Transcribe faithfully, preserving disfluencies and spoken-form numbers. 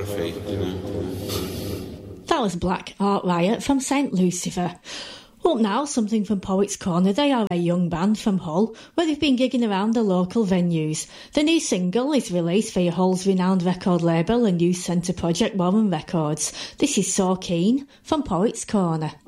biography, you know. That was Black Art Riot from Saint Lucifer. Up now, something from Poets Corner. They are a young band from Hull, where they've been gigging around the local venues. The new single is released via Hull's renowned record label and youth centre project Warren Records. This is So Keen from Poets Corner.